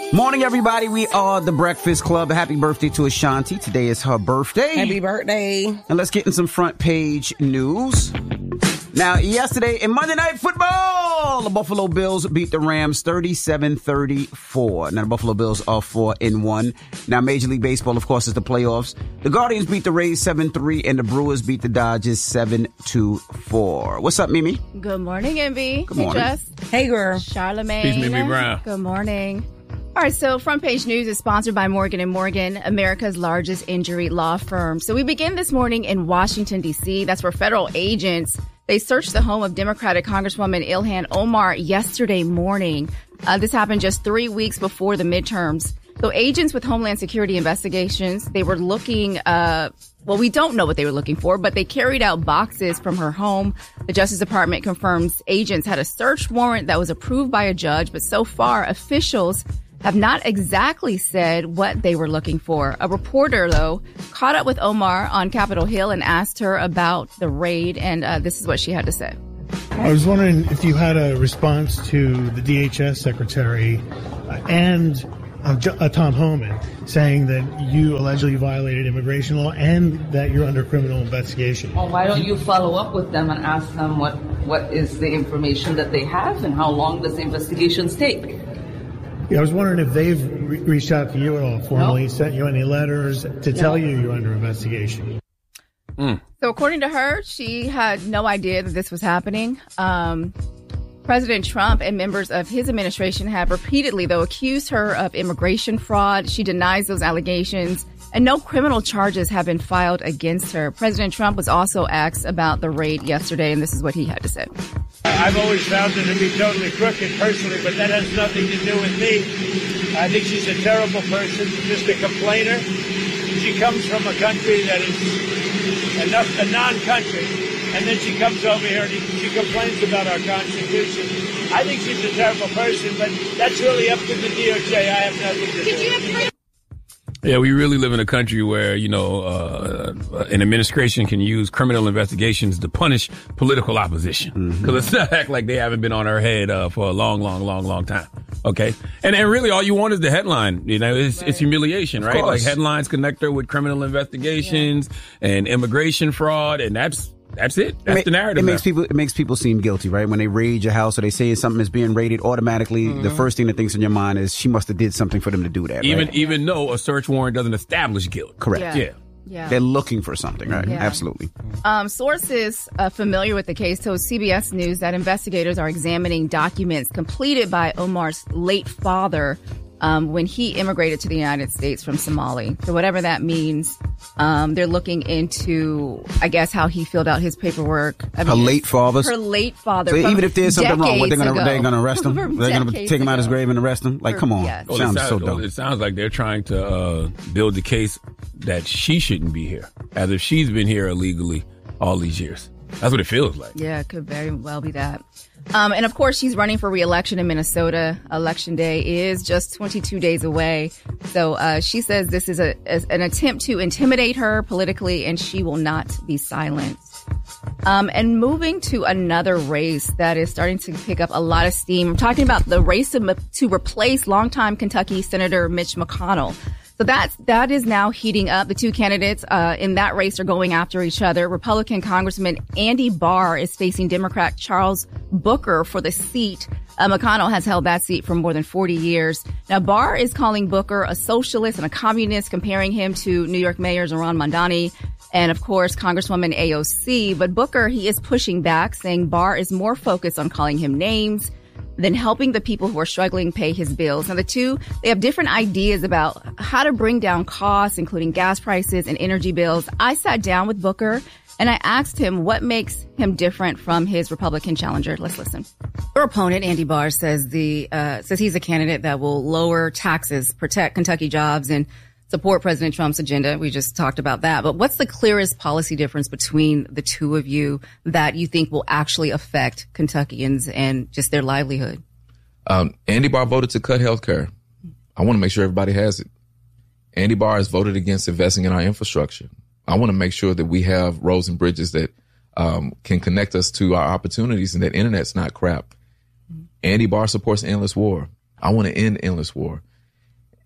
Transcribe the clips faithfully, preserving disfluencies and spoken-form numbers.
Morning, everybody. We are the Breakfast Club. Happy birthday to Ashanti. Today is her birthday. Happy birthday. And let's get in some front page news. Now, yesterday in Monday Night Football, the Buffalo Bills beat the Rams thirty-seven thirty-four. Now, the Buffalo Bills are four and one. Now, Major League Baseball, of course, is the playoffs. The Guardians beat the Rays seven three, and the Brewers beat the Dodgers seven two four. What's up, Mimi? Good morning, M B. Good morning. Hey, Jess. Hey, girl. Charlamagne. Peace, Mimi Brown. Good morning. All right, so Front Page News is sponsored by Morgan and Morgan, America's largest injury law firm. So we begin this morning in Washington, D C. That's where federal agents, they searched the home of Democratic Congresswoman Ilhan Omar yesterday morning. Uh, this happened just three weeks before the midterms. So agents with Homeland Security investigations, they were looking, uh, well, we don't know what they were looking for, but they carried out boxes from her home. The Justice Department confirms agents had a search warrant that was approved by a judge, but so far officials have not exactly said what they were looking for. A reporter, though, caught up with Omar on Capitol Hill and asked her about the raid, and uh, this is what she had to say. I was wondering if you had a response to the D H S secretary uh, and uh, J- uh, Tom Homan saying that you allegedly violated immigration law and that you're under criminal investigation. Well, why don't you follow up with them and ask them what, what is the information that they have and how long does the investigations take? Yeah, I was wondering if they've re- reached out to you at all, formally No. sent you any letters to tell you you're under investigation. Mm. So according to her, she had no idea that this was happening. Um, President Trump and members of his administration have repeatedly, though, accused her of immigration fraud. She denies those allegations, and no criminal charges have been filed against her. President Trump was also asked about the raid yesterday, and this is what he had to say. I've always found her to be totally crooked personally, but that has nothing to do with me. I think she's a terrible person, just a complainer. She comes from a country that is enough, a non-country, and then she comes over here and she complains about our Constitution. I think she's a terrible person, but that's really up to the D O J. I have nothing to do with it. Yeah, we really live in a country where, you know, uh, an administration can use criminal investigations to punish political opposition. Because mm-hmm. it's not act like they haven't been on our head uh, for a long, long, long, long time. Okay? And and really all you want is the headline. You know, it's, right. it's humiliation, right? Like headlines connect her with criminal investigations yeah. and immigration fraud, and that's That's it. That's it the narrative. It makes now. people. It makes people seem guilty, right? When they raid your house or they say something is being raided, automatically mm-hmm. the first thing that thinks in your mind is she must have did something for them to do that. Even right? even though a search warrant doesn't establish guilt. Correct. Yeah. yeah. Yeah. They're looking for something, right? Yeah. Absolutely. Um, sources uh, familiar with the case told C B S News that investigators are examining documents completed by Omar's late father um, when he immigrated to the United States from Somalia. So whatever that means, um, they're looking into, I guess, how he filled out his paperwork. I Her mean, late father's? Her late father. So even if there's something wrong, what, they're going to they're going to arrest him? From They're going to decades take him out of his ago. grave and arrest him? Like, come on. Yes. Well, sounds it, sounds, so dumb. it sounds like they're trying to uh, build the case that she shouldn't be here, as if she's been here illegally all these years. That's what it feels like. Yeah, it could very well be that. Um, and of course, she's running for re-election in Minnesota. Election day is just twenty-two days away. So uh, she says this is a, a an attempt to intimidate her politically, and she will not be silenced. Um, and moving to another race that is starting to pick up a lot of steam. I'm talking about the race to, to replace longtime Kentucky Senator Mitch McConnell. So that's, that is now heating up. The two candidates uh, in that race are going after each other. Republican Congressman Andy Barr is facing Democrat Charles Booker for the seat. Uh, McConnell has held that seat for more than forty years. Now, Barr is calling Booker a socialist and a communist, comparing him to New York Mayor Zohran Mamdani and, of course, Congresswoman A O C. But Booker, he is pushing back, saying Barr is more focused on calling him names than helping the people who are struggling pay his bills. Now, the two, they have different ideas about how to bring down costs, including gas prices and energy bills. I sat down with Booker and I asked him what makes him different from his Republican challenger. Let's listen. Her opponent, Andy Barr, says the uh, says he's a candidate that will lower taxes, protect Kentucky jobs, and support President Trump's agenda. We just talked about that. But what's the clearest policy difference between the two of you that you think will actually affect Kentuckians and just their livelihood? Um, Andy Barr voted to cut health care. I want to make sure everybody has it. Andy Barr has voted against investing in our infrastructure. I want to make sure that we have roads and bridges that um, can connect us to our opportunities and that internet's not crap. Andy Barr supports endless war. I want to end endless war.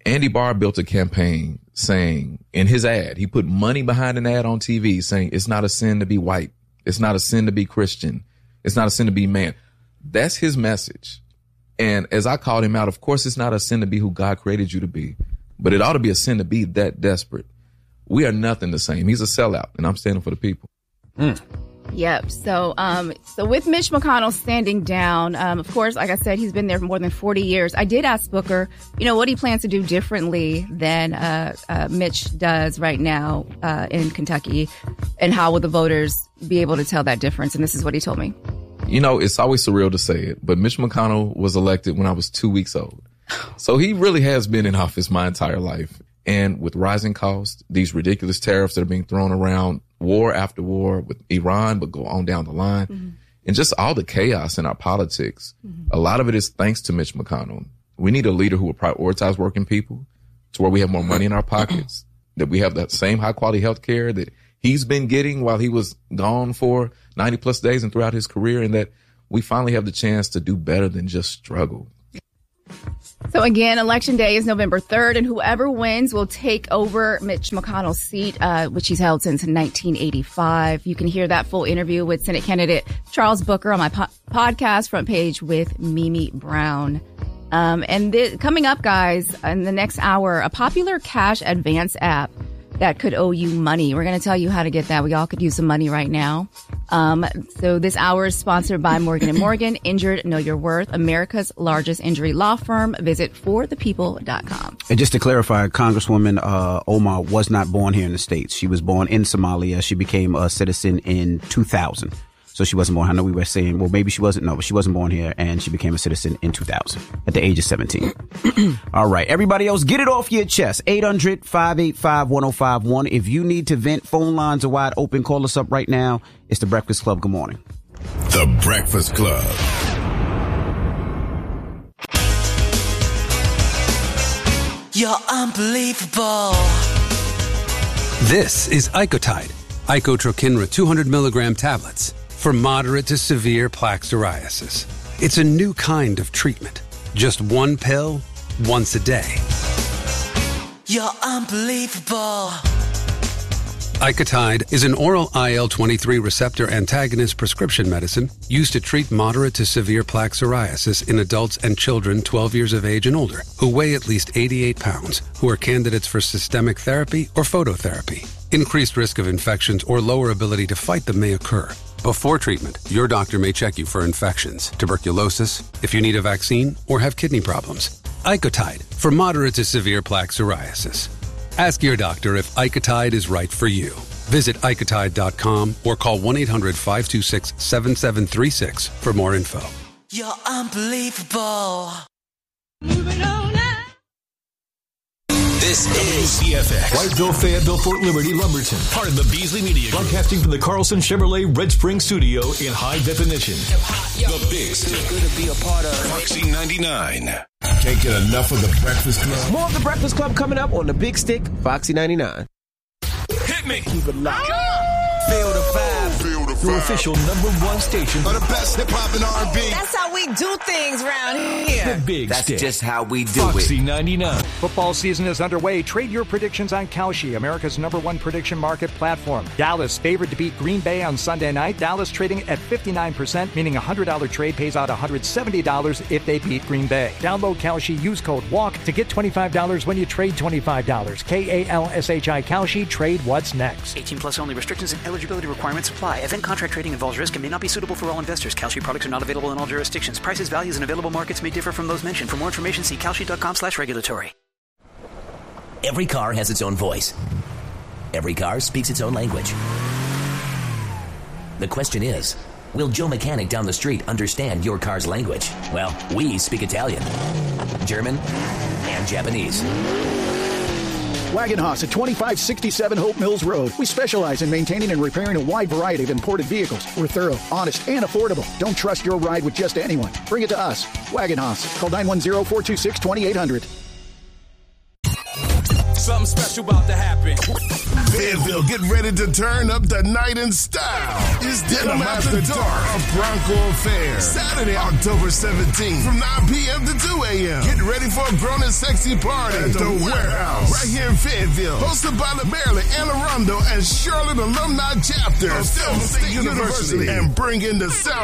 Andy Barr built a campaign saying in his ad, he put money behind an ad on T V saying it's not a sin to be white. It's not a sin to be Christian. It's not a sin to be man. That's his message. And as I called him out, of course, it's not a sin to be who God created you to be, but it ought to be a sin to be that desperate. We are nothing the same. He's a sellout, and I'm standing for the people. Mm. Yep. So, um, so with Mitch McConnell standing down, um, of course, like I said, he's been there for more than forty years. I did ask Booker, you know, what he plans to do differently than uh, uh, Mitch does right now uh, in Kentucky, and how will the voters be able to tell that difference? And this is what he told me. You know, it's always surreal to say it, but Mitch McConnell was elected when I was two weeks old. So he really has been in office my entire life. And with rising costs, these ridiculous tariffs that are being thrown around, war after war with Iran, but go on down the line, mm-hmm. and just all the chaos in our politics, mm-hmm. a lot of it is thanks to Mitch McConnell. We need a leader who will prioritize working people to where we have more money in our pockets, that we have that same high quality health care that he's been getting while he was gone for ninety plus days and throughout his career, and that we finally have the chance to do better than just struggle. So again, Election Day is November third, and whoever wins will take over Mitch McConnell's seat, uh, which he's held since nineteen eighty-five. You can hear that full interview with Senate candidate Charles Booker on my po- podcast, Front Page with Mimi Brown. Um, and th- coming up, guys, in the next hour, a popular cash advance app that could owe you money. We're going to tell you how to get that. We all could use some money right now. Um, so this hour is sponsored by Morgan and Morgan. Injured, know your worth. America's largest injury law firm. Visit for the people dot com. And just to clarify, Congresswoman uh, Omar was not born here in the States. She was born in Somalia. She became a citizen in two thousand. So she wasn't born. I know we were saying, well, maybe she wasn't. No, but she wasn't born here, and she became a citizen in two thousand at the age of seventeen. All right. Everybody else, get it off your chest. eight hundred, five eight five, one oh five one. If you need to vent, phone lines are wide open. Call us up right now. It's The Breakfast Club. Good morning. The Breakfast Club. You're unbelievable. This is Icotide, Icotrokinra two hundred milligram tablets for moderate to severe plaque psoriasis. It's a new kind of treatment. Just one pill, once a day. You're unbelievable. Icotide is an oral I L twenty-three receptor antagonist prescription medicine used to treat moderate to severe plaque psoriasis in adults and children twelve years of age and older who weigh at least eighty-eight pounds, who are candidates for systemic therapy or phototherapy. Increased risk of infections or lower ability to fight them may occur. Before treatment, your doctor may check you for infections, tuberculosis, if you need a vaccine, or have kidney problems. Icotide for moderate to severe plaque psoriasis. Ask your doctor if Icotide is right for you. Visit Icotide dot com or call one eight hundred, five two six, seven seven three six for more info. You're unbelievable. Moving on now. This is C F X. Whiteville, Fayetteville, Fort Liberty, Lumberton. Part of the Beasley Media Group. Broadcasting from the Carlson Chevrolet Red Spring Studio in high definition. The Big Stick. Good to be a part of. Foxy ninety-nine. Can't get enough of The Breakfast Club. More of The Breakfast Club coming up on the Big Stick, Foxy ninety-nine. Hit me. Keep it locked. Feel the vibe. Feel the vibe. Your official number one station for the best hip hop and R and B. That's how we do things around here. The Big That's Stick. just how we do Foxy it. ninety-nine. Football season is underway. Trade your predictions on Kalshi, America's number one prediction market platform. Dallas favored to beat Green Bay on Sunday night. Dallas trading at fifty-nine percent, meaning a one hundred dollars trade pays out one hundred seventy dollars if they beat Green Bay. Download Kalshi, use code WALK to get twenty-five dollars when you trade twenty-five dollars. K A L S H I Kalshi. Trade what's next. eighteen plus only. Restrictions and eligibility requirements apply. Event contract trading involves risk and may not be suitable for all investors. Kalshi products are not available in all jurisdictions. Prices, values, and available markets may differ from those mentioned. For more information, see Kalshi dot com slash regulatory. Every car has its own voice. Every car speaks its own language. The question is, will Joe Mechanic down the street understand your car's language? Well, we speak Italian, German, and Japanese. Wagenhaus at twenty-five sixty-seven Hope Mills Road. We specialize in maintaining and repairing a wide variety of imported vehicles. We're thorough, honest, and affordable. Don't trust your ride with just anyone. Bring it to us. Wagenhaus. Call nine one zero, four two six, two eight zero zero. Something special about to happen. Fayetteville, get ready to turn up the night in style. It's Denim After Dark, a Bronco affair. Saturday, October seventeenth, from nine p.m. to two a.m. Get ready for a grown and sexy party at the Warehouse, right here in Fayetteville. Hosted by the Maryland, Anne Arundel, and Charlotte Alumni Chapter of Selma State University. And bring in the sound